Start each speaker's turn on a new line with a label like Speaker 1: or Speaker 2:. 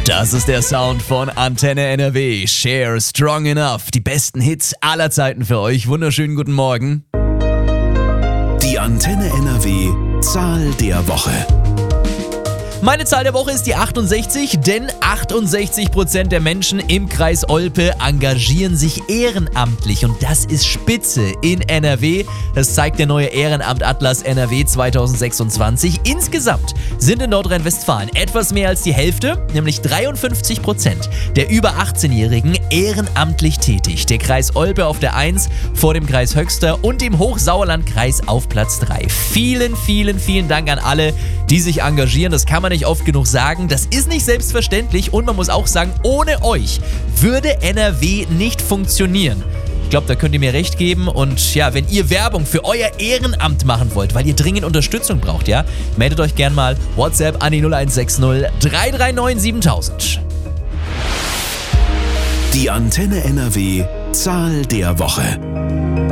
Speaker 1: Das ist der Sound von Antenne NRW. Share Strong Enough. Die besten Hits aller Zeiten für euch. Wunderschönen guten Morgen.
Speaker 2: Die Antenne NRW Zahl der Woche.
Speaker 1: Meine Zahl der Woche ist die 68, denn 68% der Menschen im Kreis Olpe engagieren sich ehrenamtlich und das ist Spitze in NRW. Das zeigt der neue Ehrenamtatlas NRW 2026. Insgesamt sind in Nordrhein-Westfalen etwas mehr als die Hälfte, nämlich 53% der über 18-Jährigen ehrenamtlich tätig. Der Kreis Olpe auf der 1 vor dem Kreis Höxter und dem Hochsauerlandkreis auf Platz 3. Vielen Dank an alle, die sich engagieren. Das kann man nicht oft genug sagen. Das ist nicht selbstverständlich und man muss auch sagen, ohne euch würde NRW nicht funktionieren. Ich glaube, da könnt ihr mir recht geben und ja, wenn ihr Werbung für euer Ehrenamt machen wollt, weil ihr dringend Unterstützung braucht, ja, meldet euch gern mal WhatsApp an die 0160 339 7000.
Speaker 2: Die Antenne NRW Zahl der Woche.